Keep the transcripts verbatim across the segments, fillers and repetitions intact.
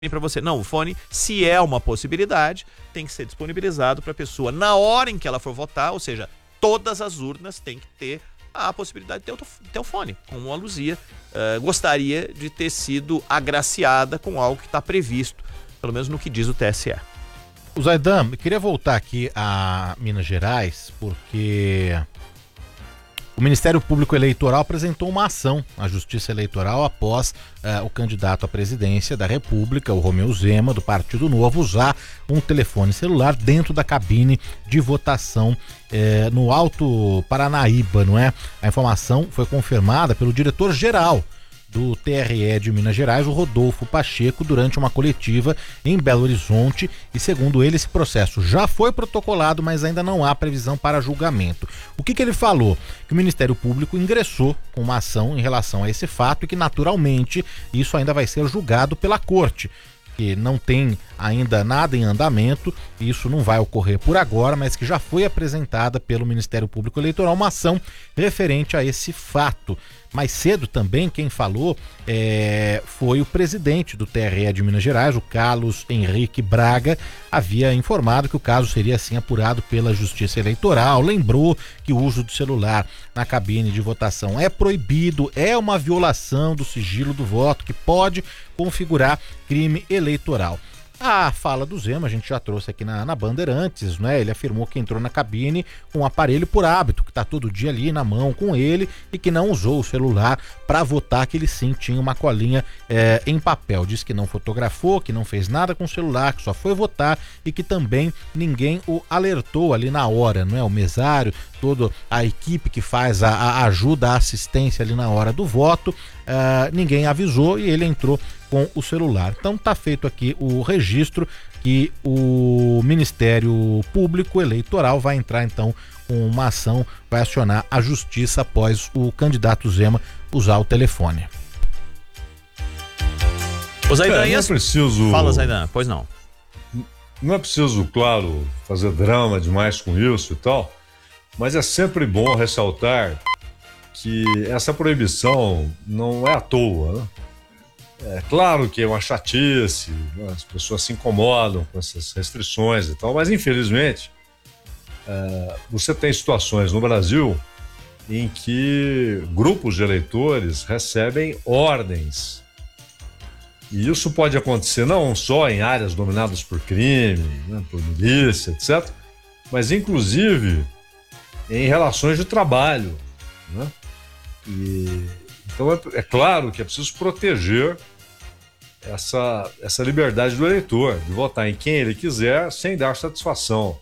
para você. Não, o fone, se é uma possibilidade, tem que ser disponibilizado para a pessoa na hora em que ela for votar, ou seja, todas as urnas têm que ter a possibilidade de ter o, ter o fone, como a Luzia uh, gostaria de ter sido agraciada com algo que está previsto, pelo menos no que diz o T S E. O Zaidan, eu queria voltar aqui a Minas Gerais, porque o Ministério Público Eleitoral apresentou uma ação à Justiça Eleitoral após uh, o candidato à presidência da República, o Romeu Zema, do Partido Novo, usar um telefone celular dentro da cabine de votação eh, no Alto Paranaíba, não é? A informação foi confirmada pelo diretor-geral do T R E de Minas Gerais, o Rodolfo Pacheco, durante uma coletiva em Belo Horizonte, e segundo ele, esse processo já foi protocolado, mas ainda não há previsão para julgamento. O que que ele falou? Que o Ministério Público ingressou com uma ação em relação a esse fato e que naturalmente isso ainda vai ser julgado pela corte, que não tem ainda nada em andamento, e isso não vai ocorrer por agora, mas que já foi apresentada pelo Ministério Público Eleitoral uma ação referente a esse fato. Mais cedo também quem falou é, foi o presidente do T R E de Minas Gerais, o Carlos Henrique Braga, havia informado que o caso seria assim apurado pela Justiça Eleitoral, lembrou que o uso do celular na cabine de votação é proibido, é uma violação do sigilo do voto que pode configurar crime eleitoral. A fala do Zema, a gente já trouxe aqui na, na Bandeirantes, né? Ele afirmou que entrou na cabine com um aparelho por hábito, que está todo dia ali na mão com ele e que não usou o celular para votar, que ele sim tinha uma colinha é, em papel. Diz que não fotografou, que não fez nada com o celular, que só foi votar e que também ninguém o alertou ali na hora, não é? O mesário, toda a equipe que faz a, a ajuda, a assistência ali na hora do voto, uh, ninguém avisou e ele entrou com o celular. Então tá feito aqui o registro que o Ministério Público Eleitoral vai entrar então com uma ação, vai acionar a justiça após o candidato Zema usar o telefone. O Zaidan, é, não é preciso... Fala, Zaidan, pois não. Não é preciso, claro, fazer drama demais com isso e tal, mas é sempre bom ressaltar que essa proibição não é à toa, né? É claro que é uma chatice, né? As pessoas se incomodam com essas restrições e tal, mas infelizmente é, você tem situações no Brasil em que grupos de eleitores recebem ordens. E isso pode acontecer não só em áreas dominadas por crime, né, por milícia, etcétera, mas inclusive em relações de trabalho, né? E, então é, é claro que é preciso proteger essa, essa liberdade do eleitor, de votar em quem ele quiser sem dar satisfação.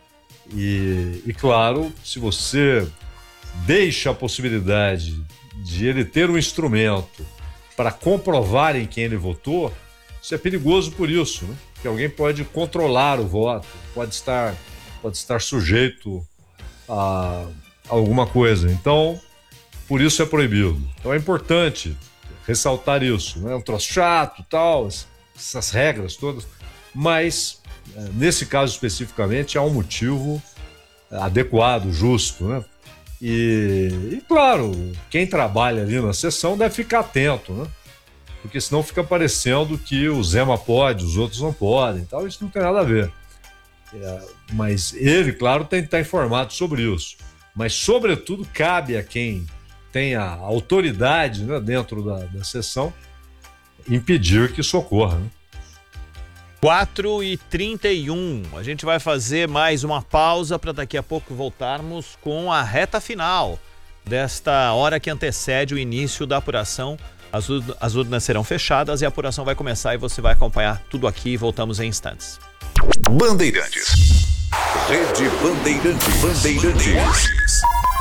E, e claro, se você deixa a possibilidade de ele ter um instrumento para comprovar em quem ele votou, isso é perigoso por isso, né? Porque alguém pode controlar o voto, pode estar, pode estar sujeito a alguma coisa. Então, por isso é proibido. Então é importante ressaltar isso, né? É um troço chato, tal, essas regras todas, mas nesse caso especificamente há um motivo adequado, justo, né? E, e claro, quem trabalha ali na sessão deve ficar atento, né? Porque senão fica parecendo que o Zema pode, os outros não podem, tal. Isso não tem nada a ver. É, mas ele, claro, tem que estar informado sobre isso. Mas, sobretudo, cabe a quem tem a autoridade, né, dentro da, da sessão impedir que isso ocorra, né? quatro e trinta e um, a gente vai fazer mais uma pausa para daqui a pouco voltarmos com a reta final desta hora que antecede o início da apuração. As, as urnas serão fechadas e a apuração vai começar e você vai acompanhar tudo aqui e voltamos em instantes. Bandeirantes. Rede Bandeirantes. Bandeirantes.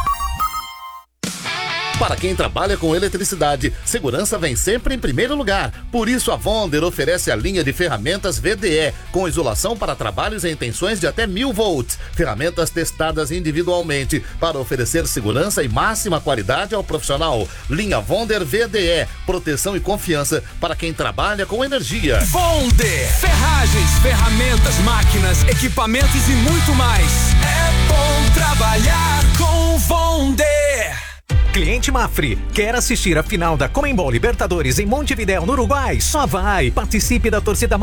Para quem trabalha com eletricidade, segurança vem sempre em primeiro lugar. Por isso, a Vonder oferece a linha de ferramentas V D E, com isolação para trabalhos em tensões de até mil volts. Ferramentas testadas individualmente para oferecer segurança e máxima qualidade ao profissional. Linha Vonder V D E, proteção e confiança para quem trabalha com energia. Vonder, ferragens, ferramentas, máquinas, equipamentos e muito mais. É bom trabalhar com Vonder. Cliente Mafre, quer assistir a final da Conmebol Libertadores em Montevidéu, no Uruguai? Só vai! Participe da torcida